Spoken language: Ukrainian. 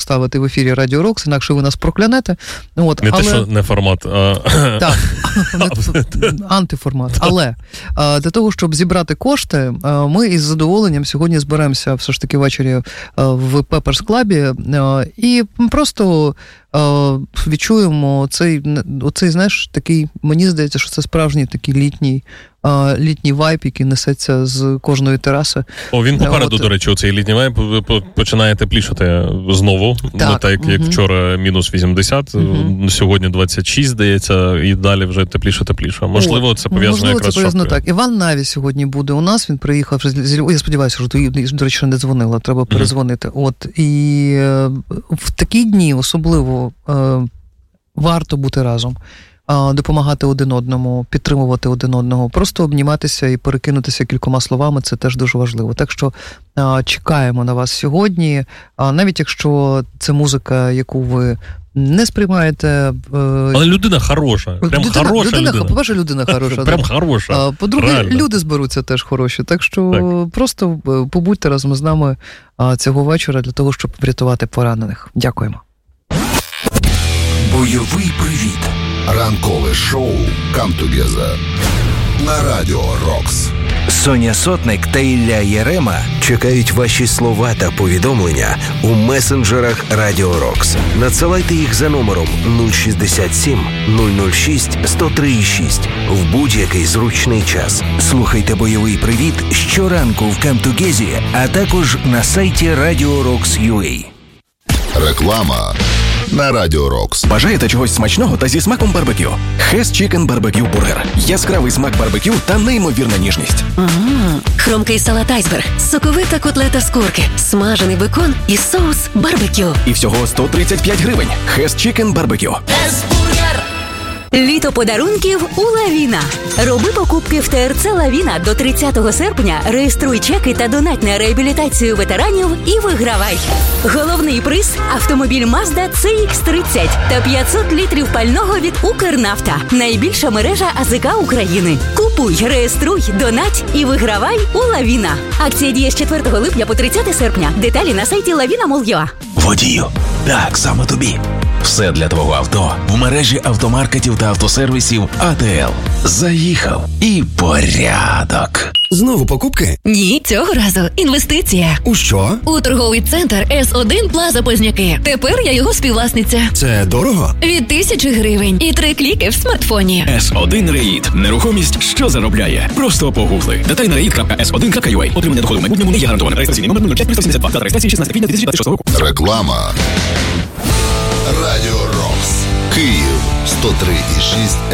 ставити в ефірі Радіо Рокс, інакше ви нас проклянете. От, не те, що не формат, а... Так, антиформат. Але для того, щоб зібрати кошти, ми із задоволенням сьогодні зберемося все ж таки ввечері в Pepper's Club і просто відчуємо оцей, знаєш, такий, мені здається, що це справжній такий літній вайб, який несеться з кожної тераси. Він попереду, до речі, оцей літній вайб починає теплішати знову. Так, як вчора мінус 80, сьогодні 26, здається, і далі вже тепліше. Можливо, це пов'язано якраз з шапкою. Так. Іван Наві сьогодні буде у нас, він приїхав зі Львова. Я сподіваюся, що ти, до речі, не дзвонила, треба перезвонити. І в такі дні особливо варто бути разом, допомагати один одному, підтримувати один одного, просто обніматися і перекинутися кількома словами, це теж дуже важливо. Так що чекаємо на вас сьогодні, навіть якщо це музика, яку ви не сприймаєте... Але людина хороша. Прям хороша людина. По-перше, людина хороша. Прям хороша. По-друге, реально. Люди зберуться теж хороші. Так що просто побудьте разом з нами цього вечора для того, щоб врятувати поранених. Дякуємо. Бойовий привіт. Ранкове шоу «Come Together» на Радіо Рокс. Соня Сотник та Ілля Єрема чекають ваші слова та повідомлення у месенджерах Радіо Рокс. Надсилайте їх за номером 067 006 1036 в будь-який зручний час. Слухайте «Бойовий привіт» щоранку в «Come Together», а також на сайті Radio Rocks.ua. Реклама на Радіо Рокс. Бажаєте чогось смачного та зі смаком барбекю? Хес Чікен Барбекю Бургер. Яскравий смак барбекю та неймовірна ніжність. Хрумкий салат айсберг, соковита котлета з курки, смажений бекон і соус барбекю. І всього 135 гривень. Хес Чікен Барбекю. Літо подарунків у Лавіна. Роби покупки в ТРЦ Лавіна до 30 серпня, реєструй чеки та донать на реабілітацію ветеранів і вигравай. Головний приз – автомобіль Mazda CX-30 та 500 літрів пального від Укрнафта. Найбільша мережа АЗК України. Купуй, реєструй, донать і вигравай у Лавіна. Акція діє з 4 липня по 30 серпня. Деталі на сайті lavina.mol.ua. Водію, так, саме тобі. Все для твого авто в мережі автомаркетів та автосервісів АТЛ. Заїхав і порядок. Знову покупки? Ні, цього разу інвестиція. У що? У торговий центр С1 Плаза Позняки. Тепер я його співвласниця. Це дорого? Від 1000 гривень і 3 кліки в смартфоні. С1 Реїд. Нерухомість, що заробляє. Просто погугли. Деталі на reid.s1.ua. Отримання доходу в майбутньому не є гарантоване. Реєстраційний номер 05372. Дата реєстрації 16 квітня 2026 року. Реклама. Радіо Рокс. Київ 103,6